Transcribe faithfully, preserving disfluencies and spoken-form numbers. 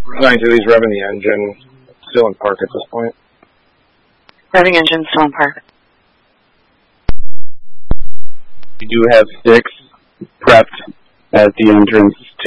Nine to these revving the engine, still in park at this point. Revving engine still in park. We do have six prepped at the entrance